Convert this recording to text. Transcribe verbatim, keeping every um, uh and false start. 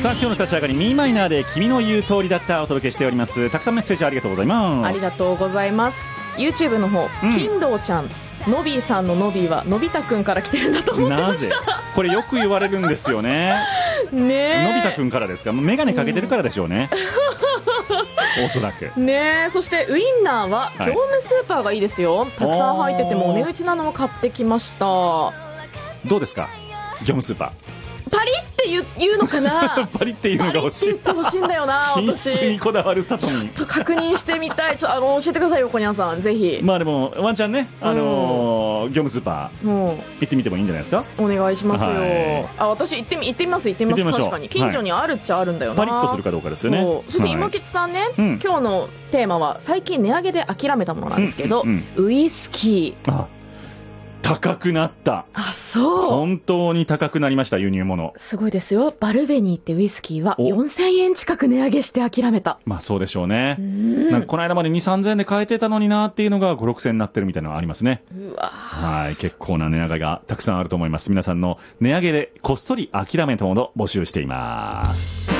さあ今日の立ち上がりミーマイナーで君の言う通りだったお届けしております。たくさんメッセージありがとうございます。 ありがとうございます。 YouTube の方、 うん、 金堂ちゃん、のびーさんののびーはのび太くんから来てるんだと思ってました。 なぜこれよく言われるんですよね。 ねえ、 のび太くんからですか。メガネかけてるからでしょうね、うん、おそらくねえ。そしてウインナーは業務スーパーがいいですよ、はい、たくさん入っててもお値打ちなのを買ってきました。 どうですか業務スーパー。 パリって言う、言うのかなパリっていうのが欲しい。 パリって言ってほしいんだよな品私。 質にこだわるサトミン。 ちょっと確認してみたい。ちょあの教えてくださいよ、コニャンさん、ぜひ。 まあでもワンチャンね、あのーうん、業務スーパー、うん、行ってみてもいいんじゃないですか。 お願いしますよ、はい、あ、私行ってみ、行ってみます行ってみます。確かに近所にあるっちゃあるんだよな、 はい、パリッとするかどうかですよね。 そして今吉さんね、はい、今日のテーマは最近値上げで諦めたものなんですけど、うんうんうん、ウイスキー。あ、 高くなった。 あ、そう。 本当に高くなりました、輸入物。 すごいですよ。バルベニーってウイスキーはよんせんえん近く値上げして諦めた。 まあそうでしょうね。うんなんかこの間までに、さんぜんえんで買えてたのになっていうのがご、ろくせんえんになってるみたいなのがありますね。 うわ、 はい、結構な値上げがたくさんあると思います。皆さんの値上げでこっそり諦めたもの募集しています。